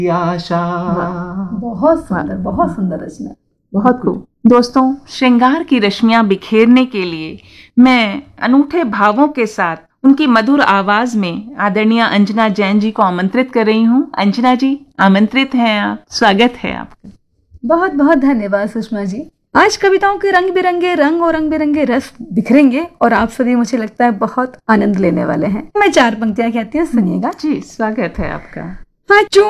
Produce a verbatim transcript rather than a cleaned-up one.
आशा। बहुत सुंदर, बहुत सुंदर रचना, बहुत खूब। दोस्तों, श्रृंगार की रश्मियां बिखेरने के लिए मैं अनूठे भावों के साथ उनकी मधुर आवाज में आदरणीय अंजना जैन जी को आमंत्रित कर रही हूँ। अंजना जी, आमंत्रित हैं आप, स्वागत है आपका। बहुत बहुत धन्यवाद सुषमा जी। आज कविताओं के रंग बिरंगे रंग और रंग बिरंगे रस बिखरेंगे और आप सभी, मुझे लगता है, बहुत आनंद लेने वाले हैं। मैं चार पंक्तियां कहती हूँ, सुनिएगा। जी, स्वागत है आपका। हाँ,